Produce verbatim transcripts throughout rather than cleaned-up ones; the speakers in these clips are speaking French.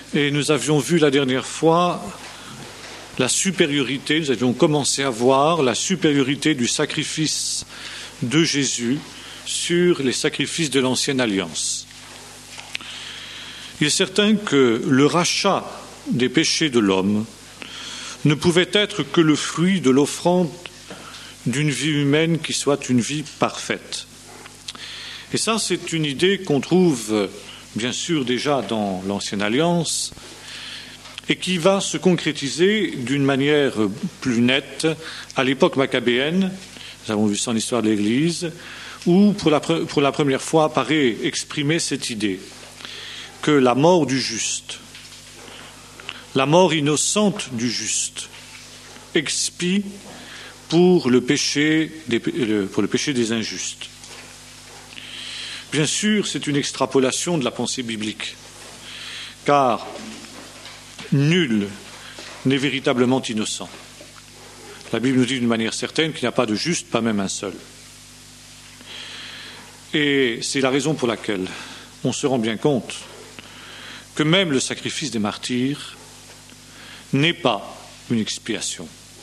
Et nous avions vu la dernière fois la supériorité, nous avions commencé à voir la supériorité du sacrifice de Jésus sur les sacrifices de l'Ancienne Alliance. Il est certain que le rachat des péchés de l'homme ne pouvait être que le fruit de l'offrande d'une vie humaine qui soit une vie parfaite. Et ça, c'est une idée qu'on trouve bien sûr déjà dans l'Ancienne Alliance et qui va se concrétiser d'une manière plus nette à l'époque maccabéenne, nous avons vu ça en histoire de l'Église, où pour la, pour la première fois apparaît exprimée cette idée que la mort du juste, la mort innocente du juste, expie pour le péché des, pour le péché des injustes. Bien sûr, c'est une extrapolation de la pensée biblique, car nul n'est véritablement innocent. La Bible nous dit d'une manière certaine qu'il n'y a pas de juste, pas même un seul. Et c'est la raison pour laquelle on se rend bien compte que même le sacrifice des martyrs n'est pas une expiation.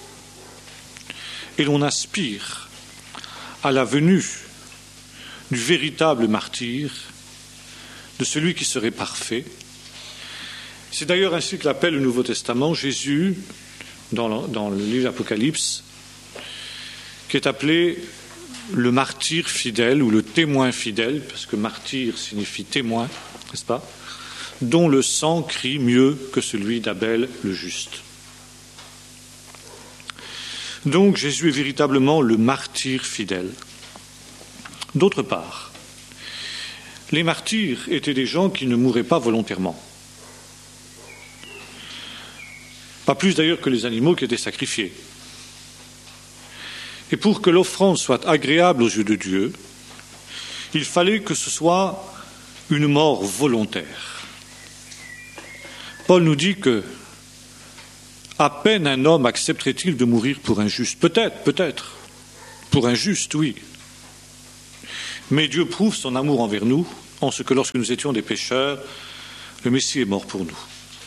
Et l'on aspire à la venue du véritable martyr, de celui qui serait parfait. C'est d'ailleurs ainsi que l'appelle le Nouveau Testament Jésus, dans le, dans le livre d'Apocalypse, qui est appelé le martyr fidèle ou le témoin fidèle, parce que martyr signifie témoin, n'est-ce pas, dont le sang crie mieux que celui d'Abel le juste. Donc Jésus est véritablement le martyr fidèle. D'autre part, les martyrs étaient des gens qui ne mouraient pas volontairement. Pas plus d'ailleurs que les animaux qui étaient sacrifiés. Et pour que l'offrande soit agréable aux yeux de Dieu, il fallait que ce soit une mort volontaire. Paul nous dit que à peine un homme accepterait-il de mourir pour un juste. Peut-être, peut-être. Pour un juste, oui. Mais Dieu prouve son amour envers nous en ce que lorsque nous étions des pécheurs, le Messie est mort pour nous.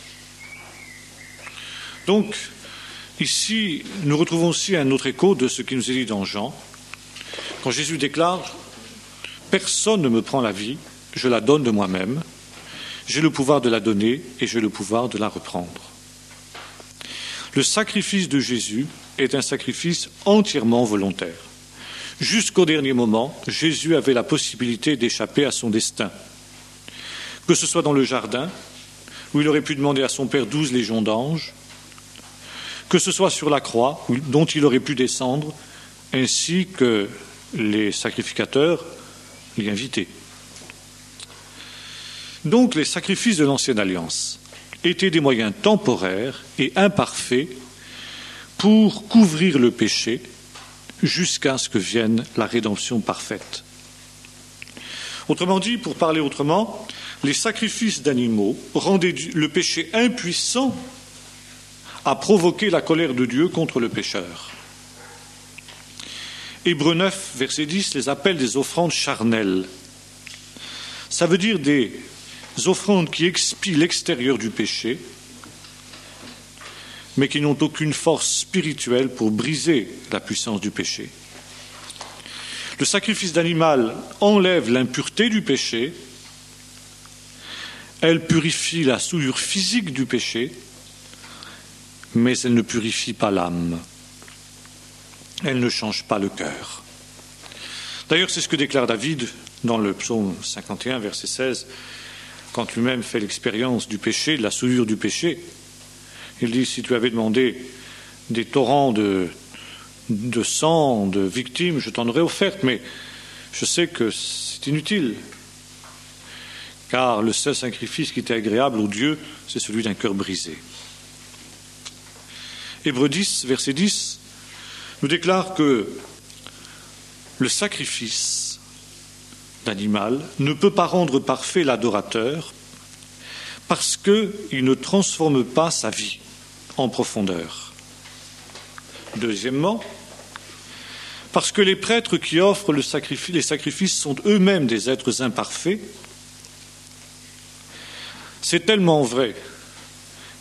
Donc, ici, nous retrouvons aussi un autre écho de ce qui nous est dit dans Jean, quand Jésus déclare « Personne ne me prend la vie, je la donne de moi-même, j'ai le pouvoir de la donner et j'ai le pouvoir de la reprendre. » Le sacrifice de Jésus est un sacrifice entièrement volontaire. Jusqu'au dernier moment, Jésus avait la possibilité d'échapper à son destin. Que ce soit dans le jardin, où il aurait pu demander à son Père douze légions d'anges, que ce soit sur la croix, dont il aurait pu descendre, ainsi que les sacrificateurs l'y invitaient. Donc les sacrifices de l'Ancienne Alliance étaient des moyens temporaires et imparfaits pour couvrir le péché jusqu'à ce que vienne la rédemption parfaite. Autrement dit, pour parler autrement, les sacrifices d'animaux rendaient le péché impuissant à provoquer la colère de Dieu contre le pécheur. Hébreux neuf, verset dix, les appelle des offrandes charnelles. Ça veut dire des offrandes qui expient l'extérieur du péché, mais qui n'ont aucune force spirituelle pour briser la puissance du péché. Le sacrifice d'animal enlève l'impureté du péché, elle purifie la souillure physique du péché, mais elle ne purifie pas l'âme. Elle ne change pas le cœur. D'ailleurs, c'est ce que déclare David dans le psaume cinquante et un, verset seize, quand lui-même fait l'expérience du péché, de la souillure du péché. Il dit, si tu avais demandé des torrents de, de sang, de victimes, je t'en aurais offert, mais je sais que c'est inutile. Car le seul sacrifice qui était agréable au Dieu, c'est celui d'un cœur brisé. Hébreux dix, verset dix, nous déclare que le sacrifice d'animal ne peut pas rendre parfait l'adorateur parce qu'il ne transforme pas sa vie en profondeur. Deuxièmement, parce que les prêtres qui offrent le sacrifice, les sacrifices sont eux-mêmes des êtres imparfaits. C'est tellement vrai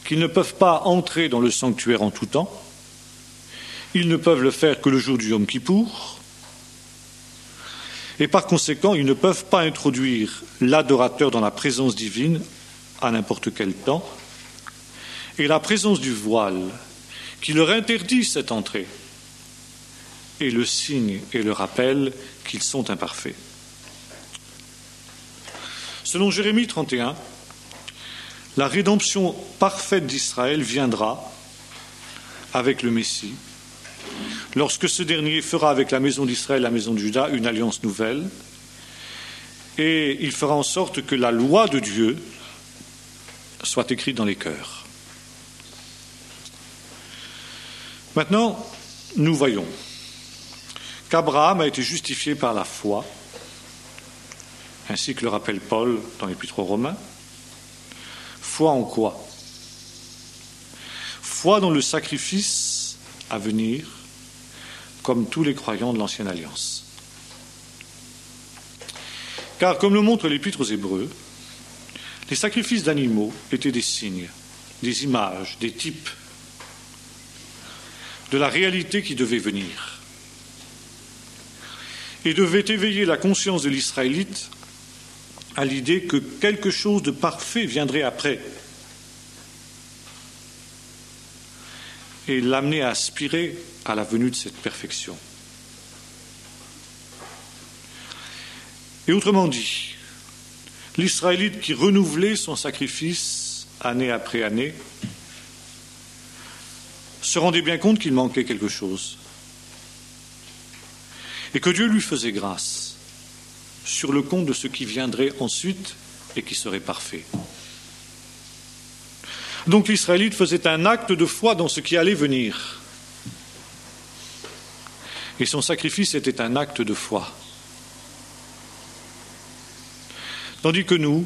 qu'ils ne peuvent pas entrer dans le sanctuaire en tout temps, ils ne peuvent le faire que le jour du Yom Kippour, et par conséquent, ils ne peuvent pas introduire l'adorateur dans la présence divine à n'importe quel temps, et la présence du voile qui leur interdit cette entrée est le signe et le rappel qu'ils sont imparfaits. Selon Jérémie trente et un, la rédemption parfaite d'Israël viendra avec le Messie, lorsque ce dernier fera avec la maison d'Israël et la maison de Juda une alliance nouvelle, et il fera en sorte que la loi de Dieu soit écrite dans les cœurs. Maintenant, nous voyons qu'Abraham a été justifié par la foi, ainsi que le rappelle Paul dans l'Épître aux Romains. Foi en quoi? Foi dans le sacrifice à venir, comme tous les croyants de l'Ancienne Alliance. Car, comme le montre l'Épître aux Hébreux, les sacrifices d'animaux étaient des signes, des images, des types de la réalité qui devait venir et devait éveiller la conscience de l'Israélite à l'idée que quelque chose de parfait viendrait après et l'amener à aspirer à la venue de cette perfection. Et autrement dit, l'Israélite qui renouvelait son sacrifice année après année se rendait bien compte qu'il manquait quelque chose et que Dieu lui faisait grâce sur le compte de ce qui viendrait ensuite et qui serait parfait. Donc l'Israélite faisait un acte de foi dans ce qui allait venir. Et son sacrifice était un acte de foi. Tandis que nous,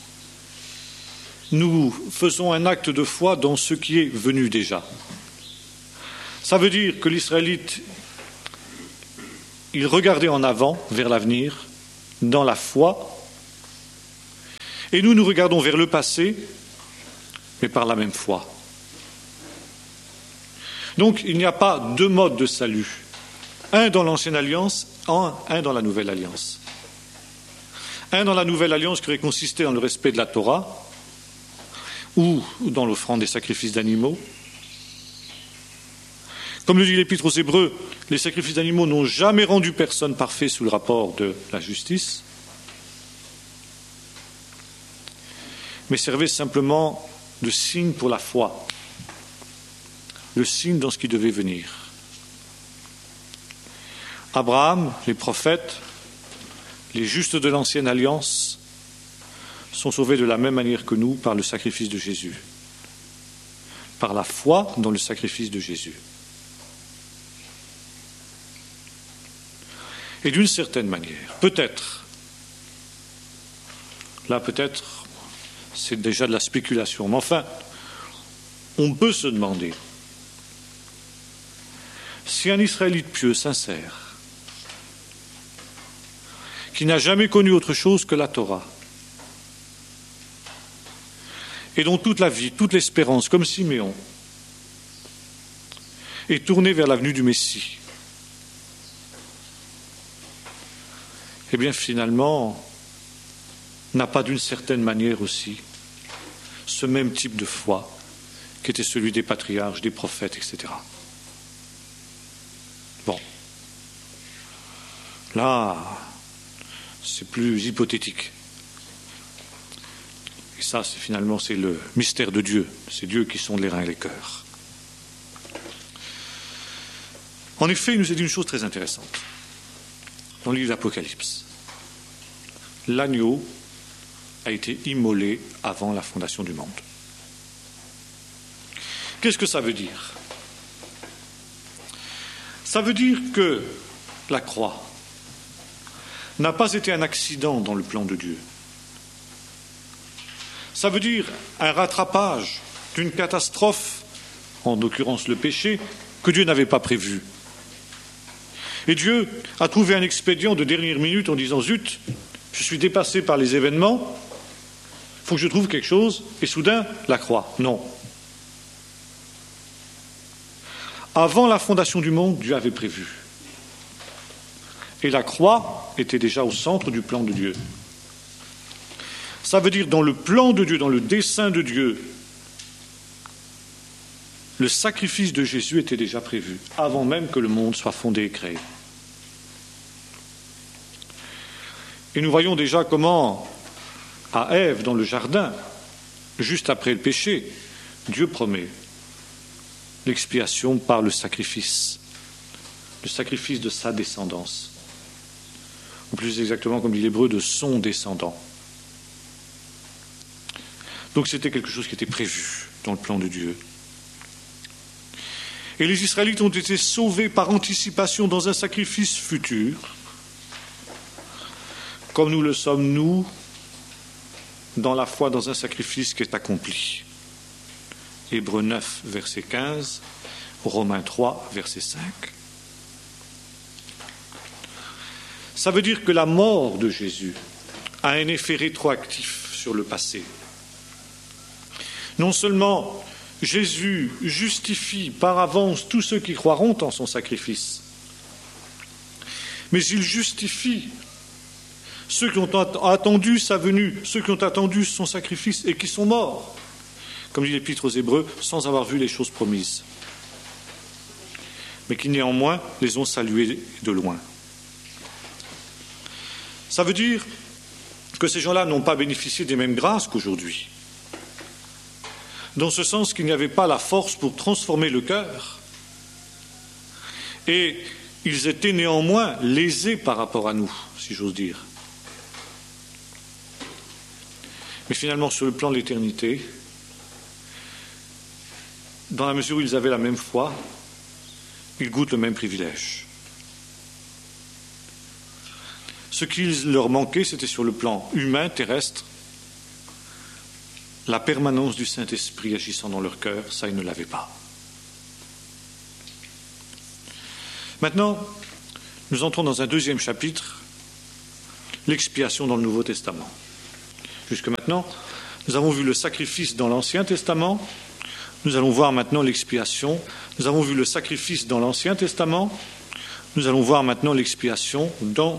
nous faisons un acte de foi dans ce qui est venu déjà. Ça veut dire que l'Israélite, il regardait en avant, vers l'avenir, dans la foi, et nous, nous regardons vers le passé, mais par la même foi. Donc, il n'y a pas deux modes de salut, un dans l'Ancienne Alliance, un dans la Nouvelle Alliance. Un dans la Nouvelle Alliance qui aurait consisté dans le respect de la Torah, ou dans l'offrande des sacrifices d'animaux. Comme le dit l'Épître aux Hébreux, les sacrifices d'animaux n'ont jamais rendu personne parfait sous le rapport de la justice, mais servaient simplement de signe pour la foi, le signe dans ce qui devait venir. Abraham, les prophètes, les justes de l'Ancienne Alliance sont sauvés de la même manière que nous par le sacrifice de Jésus, par la foi dans le sacrifice de Jésus. Et d'une certaine manière, peut-être, là peut-être, c'est déjà de la spéculation, mais enfin, on peut se demander si un Israélite pieux, sincère, qui n'a jamais connu autre chose que la Torah, et dont toute la vie, toute l'espérance, comme Siméon, est tournée vers la venue du Messie, eh bien finalement, n'a pas d'une certaine manière aussi ce même type de foi qui était celui des patriarches, des prophètes, et cetera. Bon. Là, c'est plus hypothétique. Et ça, c'est finalement, c'est le mystère de Dieu. C'est Dieu qui sonde les reins et les cœurs. En effet, il nous a dit une chose très intéressante. Dans le livre d'Apocalypse, l'agneau a été immolé avant la fondation du monde. Qu'est-ce que ça veut dire? Ça veut dire que la croix n'a pas été un accident dans le plan de Dieu. Ça veut dire un rattrapage d'une catastrophe, en l'occurrence le péché, que Dieu n'avait pas prévu. Et Dieu a trouvé un expédient de dernière minute en disant « Zut, je suis dépassé par les événements, il faut que je trouve quelque chose, et soudain, la croix. » Non. Avant la fondation du monde, Dieu avait prévu. Et la croix était déjà au centre du plan de Dieu. Ça veut dire dans le plan de Dieu, dans le dessein de Dieu, le sacrifice de Jésus était déjà prévu, avant même que le monde soit fondé et créé. Et nous voyons déjà comment, à Ève, dans le jardin, juste après le péché, Dieu promet l'expiation par le sacrifice, le sacrifice de sa descendance, ou plus exactement, comme dit l'hébreu, de son descendant. Donc c'était quelque chose qui était prévu dans le plan de Dieu. Et les Israélites ont été sauvés par anticipation dans un sacrifice futur, comme nous le sommes, nous, dans la foi, dans un sacrifice qui est accompli. Hébreux neuf, verset quinze, Romains trois, verset cinq. Ça veut dire que la mort de Jésus a un effet rétroactif sur le passé. Non seulement Jésus justifie par avance tous ceux qui croiront en son sacrifice, mais il justifie ceux qui ont attendu sa venue, ceux qui ont attendu son sacrifice et qui sont morts, comme dit l'Épître aux Hébreux, sans avoir vu les choses promises, mais qui néanmoins les ont salués de loin. Ça veut dire que ces gens-là n'ont pas bénéficié des mêmes grâces qu'aujourd'hui, dans ce sens qu'il n'y avait pas la force pour transformer le cœur, et ils étaient néanmoins lésés par rapport à nous, si j'ose dire. Mais finalement, sur le plan de l'éternité, dans la mesure où ils avaient la même foi, ils goûtent le même privilège. Ce qui leur manquait, c'était sur le plan humain, terrestre, la permanence du Saint-Esprit agissant dans leur cœur, ça, ils ne l'avaient pas. Maintenant, nous entrons dans un deuxième chapitre, l'expiation dans le Nouveau Testament. Jusque maintenant, nous avons vu le sacrifice dans l'Ancien Testament, nous allons voir maintenant l'expiation. Nous avons vu le sacrifice dans l'Ancien Testament, nous allons voir maintenant l'expiation dans